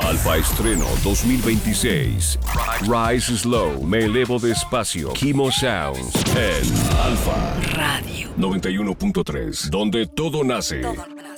Alfa Estreno 2026. Rise Slow, me elevo despacio. Kimo Sounds en Alfa Radio 91.3, donde todo nace. Todo nace.